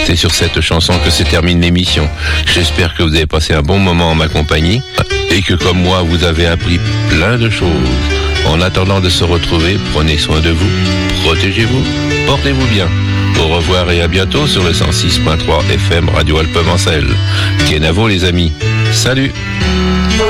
C'est sur cette chanson que se termine l'émission. J'espère que vous avez passé un bon moment en ma compagnie et que comme moi, vous avez appris plein de choses. En attendant de se retrouver, prenez soin de vous, protégez-vous, portez-vous bien. Au revoir et à bientôt sur le 106.3 FM Radio Alpes-Mancelles. Kenavo les amis. Salut!